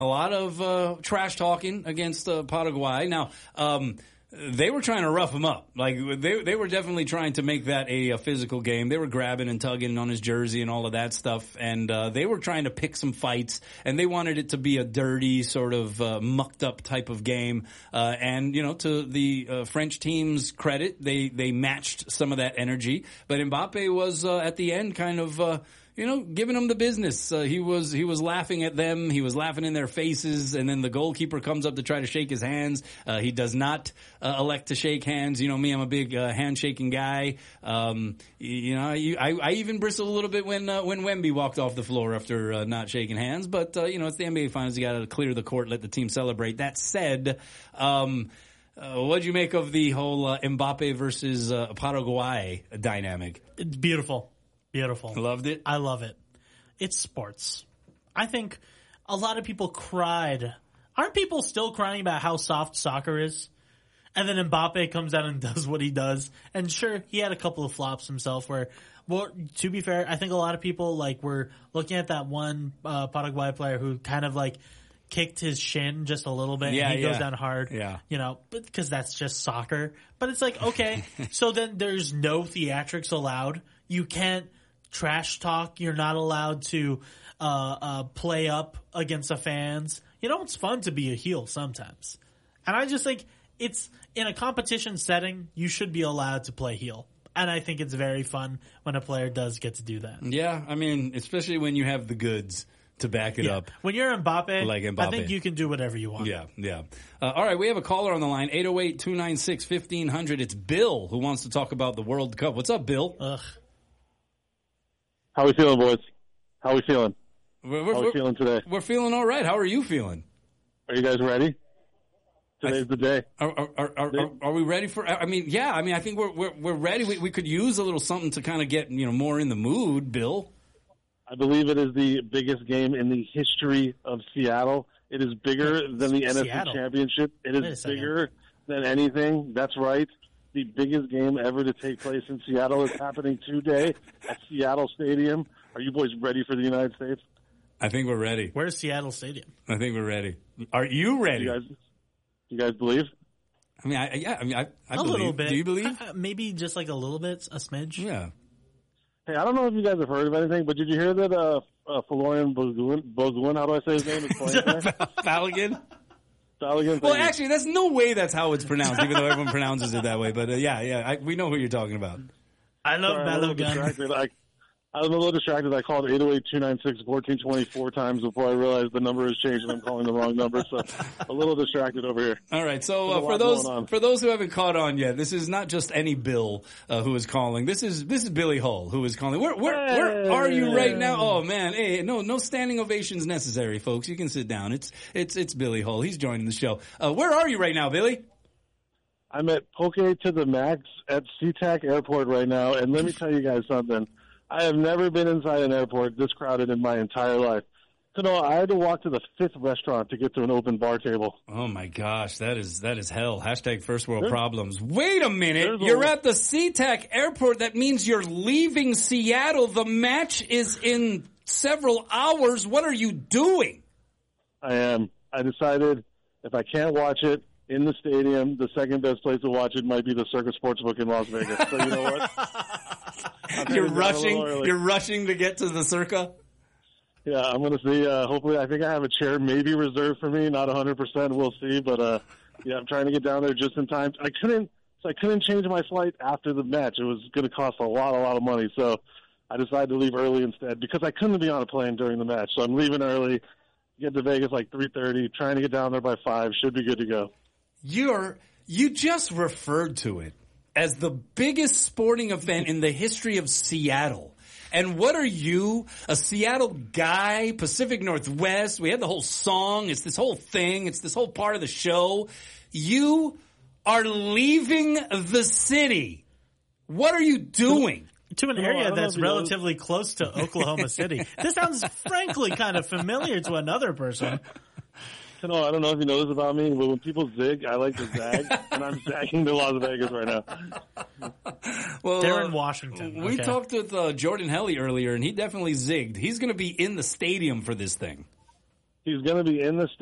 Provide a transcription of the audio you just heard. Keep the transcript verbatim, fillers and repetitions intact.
A lot of uh, trash talking against uh, Paraguay. Now, um, they were trying to rough him up. Like they they were definitely trying to make that a, a physical game. They were grabbing and tugging on his jersey and all of that stuff, and uh, they were trying to pick some fights. And they wanted it to be a dirty, sort of uh, mucked up type of game. Uh, and you know, to the uh, French team's credit, they they matched some of that energy. But Mbappe was uh, at the end kind of. Uh, You know, giving them the business. Uh, he was he was laughing at them. He was laughing in their faces. And then the goalkeeper comes up to try to shake his hands. Uh, he does not uh, elect to shake hands. You know me, I'm a big uh, handshaking guy. Um, you know, I, I even bristled a little bit when uh, when Wemby walked off the floor after uh, not shaking hands. But uh, you know, it's the N B A Finals. You got to clear the court, let the team celebrate. That said, um, uh, what'd you make of the whole uh, Mbappe versus uh, Paraguay dynamic? It's beautiful. Beautiful. Loved it? I love it. It's sports. I think a lot of people cried. Aren't people still crying about how soft soccer is? And then Mbappe comes out and does what he does. And sure, he had a couple of flops himself where, well, to be fair, I think a lot of people like were looking at that one uh, Paraguay player who kind of like kicked his shin just a little bit. Yeah, and he yeah. goes down hard. Yeah. You know, because that's just soccer. But it's like, okay, so then there's no theatrics allowed. You can't trash talk. You're not allowed to uh, uh, play up against the fans. You know, it's fun to be a heel sometimes. And I just think it's in a competition setting, you should be allowed to play heel. And I think it's very fun when a player does get to do that. Yeah, I mean, especially when you have the goods to back it Yeah. up. When you're Mbappe, Like Mbappe. I think you can do whatever you want. Yeah, yeah. Uh, all right, we have a caller on the line, eight oh eight, two nine six, fifteen hundred. It's Bill who wants to talk about the World Cup. What's up, Bill? Ugh. How we feeling, boys? How we feeling? We're, we're, How we feeling today? We're feeling all right. How are you feeling? Are you guys ready? Today's the day. Are, are, are, are, are, are we ready for? I mean, yeah. I mean, I think we're we're, we're ready. We, we could use a little something to kind of get you know more in the mood, Bill. I believe it is the biggest game in the history of Seattle. It is bigger than the N F C Seattle. Championship. It Wait a is second. bigger than anything. That's right. The biggest game ever to take place in Seattle is happening today at Seattle Stadium. Are you boys ready for the United States? I think we're ready. Where's Seattle Stadium? I think we're ready. Are you ready? You guys, you guys believe? I mean, I, yeah. I mean, I, I A believe. little bit. Do you believe? Uh, maybe just like a little bit, a smidge. Yeah. Hey, I don't know if you guys have heard of anything, but did you hear that uh, uh, Florian Boguin, Boguin, how do I say his name, is playing there? Balogun? Balogun, Well, thank you. actually, there's no way that's how it's pronounced, even though everyone pronounces it that way. But uh, yeah, yeah, I, we know who you're talking about. I love Sorry, I'm a little Balogun. distracted. I, I was a little distracted. I called eight oh eight, two nine six, one four two zero four times before I realized the number has changed and I'm calling the wrong number. So a little distracted over here. All right, so There's uh, a for lot those going on. for those who haven't caught on yet, this is not just any Bill uh, who is calling. This is this is Billy Hull who is calling. Where where, where are you right now? Oh man, hey, no no standing ovations necessary, folks. You can sit down. It's it's it's Billy Hull. He's joining the show. Uh, where are you right now, Billy? I'm at Poke to the Max at SeaTac Airport right now, and let me tell you guys something. I have never been inside an airport this crowded in my entire life. So no, I had to walk to the fifth restaurant to get to an open bar table. Oh my gosh, that is that is hell. Hashtag first world There's- problems. Wait a minute. there's a- You're at the SeaTac Airport. That means you're leaving Seattle. The match is in several hours. What are you doing? I am. I decided if I can't watch it in the stadium, the second best place to watch it might be the Circus Sportsbook in Las Vegas. So you know what? You're down a rushing. little early. You're rushing to get to the Circa. Yeah, I'm going to see. Uh, hopefully, I think I have a chair maybe reserved for me. Not one hundred percent. We'll see. But uh, yeah, I'm trying to get down there just in time. I couldn't. So I couldn't change my flight after the match. It was going to cost a lot, a lot of money. So I decided to leave early instead because I couldn't be on a plane during the match. So I'm leaving early. Get to Vegas like three thirty. Trying to get down there by five. Should be good to go. You're you just referred to it as the biggest sporting event in the history of Seattle. And what are you, a Seattle guy, Pacific Northwest? We had the whole song. It's this whole thing. It's this whole part of the show. You are leaving the city. What are you doing? To an No, I area don't know that's if you know- relatively close to Oklahoma City. This sounds frankly kind of familiar to another person. You know, I don't know if you know this about me, but when people zig, I like to zag, and I'm zagging to Las Vegas right now. Well, They're uh, in Washington. We Okay. talked with uh, Jordan Helly earlier, and he definitely zigged. He's going to be in the stadium for this thing. he's going to be in the